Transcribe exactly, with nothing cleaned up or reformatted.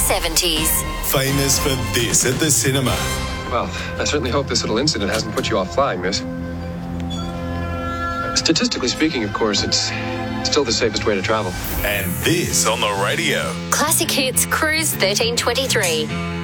seventies. Famous for this at the cinema. Well, I certainly hope this little incident hasn't put you off flying, miss. Statistically speaking, of course, it's still the safest way to travel. And this on the radio. Classic Hits Cruise thirteen twenty-three.